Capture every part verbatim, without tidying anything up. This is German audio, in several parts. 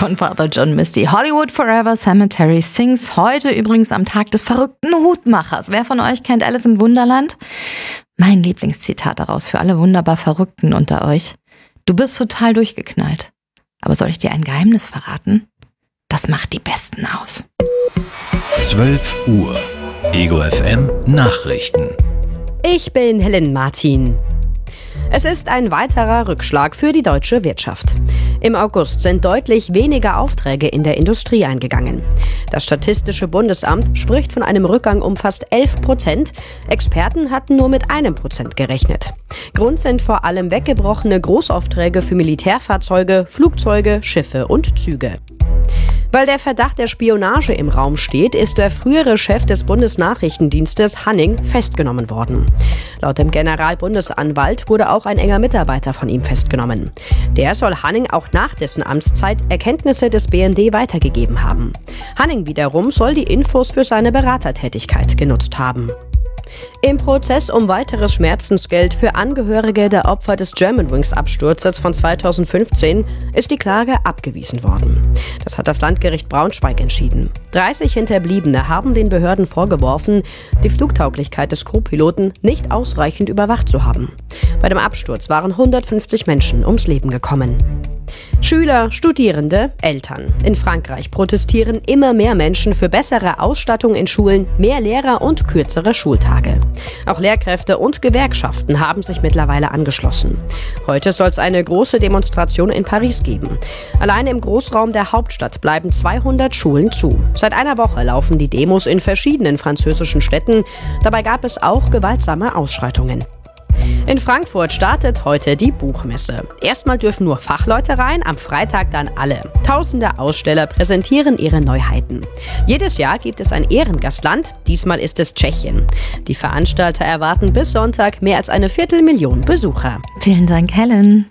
von Father John Misty. Hollywood Forever Cemetery Sings heute übrigens am Tag des verrückten Hutmachers. Wer von euch kennt Alice im Wunderland? Mein Lieblingszitat daraus für alle wunderbar Verrückten unter euch. Du bist total durchgeknallt. Aber soll ich dir ein Geheimnis verraten? Das macht die Besten aus. zwölf Uhr. Ego F M Nachrichten. Ich bin Helen Martin. Es ist ein weiterer Rückschlag für die deutsche Wirtschaft. Im August sind deutlich weniger Aufträge in der Industrie eingegangen. Das Statistische Bundesamt spricht von einem Rückgang um fast elf Prozent. Experten hatten nur mit einem Prozent gerechnet. Grund sind vor allem weggebrochene Großaufträge für Militärfahrzeuge, Flugzeuge, Schiffe und Züge. Weil der Verdacht der Spionage im Raum steht, ist der frühere Chef des Bundesnachrichtendienstes Hanning festgenommen worden. Laut dem Generalbundesanwalt wurde auch ein enger Mitarbeiter von ihm festgenommen. Der soll Hanning auch nach dessen Amtszeit Erkenntnisse des B N D weitergegeben haben. Hanning wiederum soll die Infos für seine Beratertätigkeit genutzt haben. Im Prozess um weiteres Schmerzensgeld für Angehörige der Opfer des Germanwings-Absturzes von zweitausendfünfzehn ist die Klage abgewiesen worden. Das hat das Landgericht Braunschweig entschieden. dreißig Hinterbliebene haben den Behörden vorgeworfen, die Flugtauglichkeit des Co-Piloten nicht ausreichend überwacht zu haben. Bei dem Absturz waren hundertfünfzig Menschen ums Leben gekommen. Schüler, Studierende, Eltern. In Frankreich protestieren immer mehr Menschen für bessere Ausstattung in Schulen, mehr Lehrer und kürzere Schultage. Auch Lehrkräfte und Gewerkschaften haben sich mittlerweile angeschlossen. Heute soll es eine große Demonstration in Paris geben. Allein im Großraum der Hauptstadt bleiben zweihundert Schulen zu. Seit einer Woche laufen die Demos in verschiedenen französischen Städten. Dabei gab es auch gewaltsame Ausschreitungen. In Frankfurt startet heute die Buchmesse. Erstmal dürfen nur Fachleute rein, am Freitag dann alle. Tausende Aussteller präsentieren ihre Neuheiten. Jedes Jahr gibt es ein Ehrengastland, diesmal ist es Tschechien. Die Veranstalter erwarten bis Sonntag mehr als eine Viertelmillion Besucher. Vielen Dank, Helen.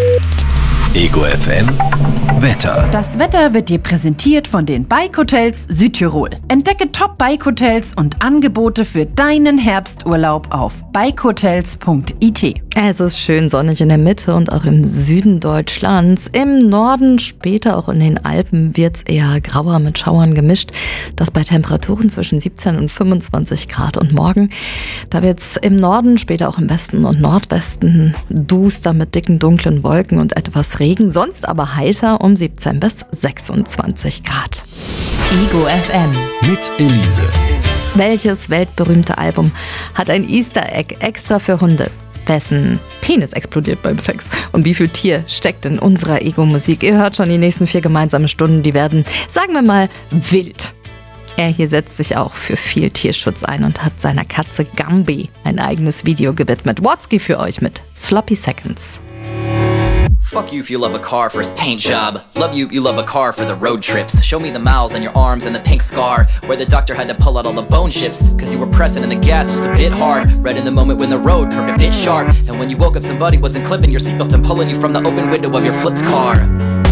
Ego F M Wetter. Das Wetter wird dir präsentiert von den Bike Hotels Südtirol. Entdecke Top-Bike Hotels und Angebote für deinen Herbsturlaub auf bike hotels punkt i t. Es ist schön sonnig in der Mitte und auch im Süden Deutschlands. Im Norden, später auch in den Alpen, wird es eher grauer mit Schauern gemischt. Das bei Temperaturen zwischen siebzehn und fünfundzwanzig Grad. Und morgen, da wird es im Norden, später auch im Westen und Nordwesten duster mit dicken, dunklen Wolken und etwas Regen. Sonst aber heiter um siebzehn bis sechsundzwanzig Grad. Ego F M. Mit Elise. Welches weltberühmte Album hat ein Easter Egg extra für Hunde? Wessen Penis explodiert beim Sex? Und wie viel Tier steckt in unserer Ego-Musik? Ihr hört schon, die nächsten vier gemeinsame Stunden, die werden, sagen wir mal, wild. Er hier setzt sich auch für viel Tierschutz ein und hat seiner Katze Gambi ein eigenes Video gewidmet. Watsky für euch mit Sloppy Seconds. Fuck you if you love a car for its paint job. Love you, you love a car for the road trips. Show me the miles on your arms and the pink scar where the doctor had to pull out all the bone chips cause you were pressing in the gas just a bit hard. Right in the moment when the road curved a bit sharp. And when you woke up somebody wasn't clipping your seatbelt and pulling you from the open window of your flipped car.